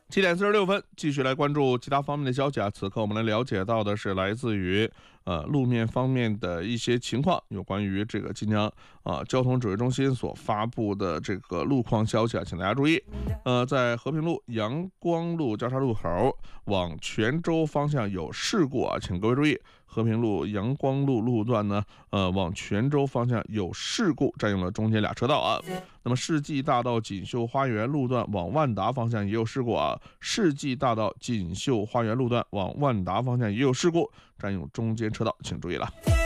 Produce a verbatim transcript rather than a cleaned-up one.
七点四十六分，继续来关注其他方面的消息啊。此刻我们来了解到的是来自于呃路面方面的一些情况，有关于这个晋江啊交通指挥中心所发布的这个路况消息啊，请大家注意。呃，在和平路、阳光路交叉路口往泉州方向有事故啊，请各位注意。和平路、阳光路路段呢，呃，往泉州方向有事故，占用了中间俩车道啊。那么世纪大道锦绣花园路段往万达方向也有事故啊，世纪大道锦绣花园路段往万达方向也有事故，占用中间车道，请注意了。